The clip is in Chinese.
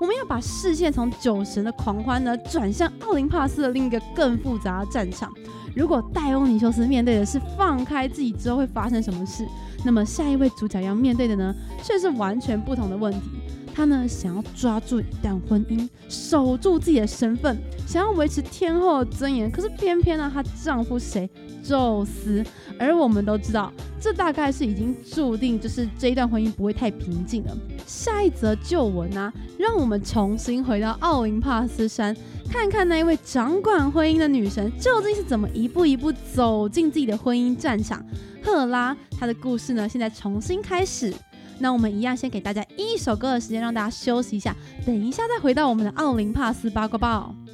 我们要把视线从酒神的狂欢呢转向奥林帕斯的另一个更复杂的战场。如果戴欧尼修斯面对的是放开自己之后会发生什么事，那么下一位主角要面对的呢却是完全不同的问题。她呢想要抓住一段婚姻，守住自己的身份，想要维持天后的尊严，可是偏偏呢她丈夫谁？宙斯。而我们都知道，这大概是已经注定就是这一段婚姻不会太平静了。下一则旧闻啊，让我们重新回到奥林帕斯山，看看那一位掌管婚姻的女神究竟是怎么一步一步走进自己的婚姻战场。赫拉她的故事呢现在重新开始。那我们一样先给大家一首歌的时间，让大家休息一下，等一下再回到我们的奥林帕斯八卦报。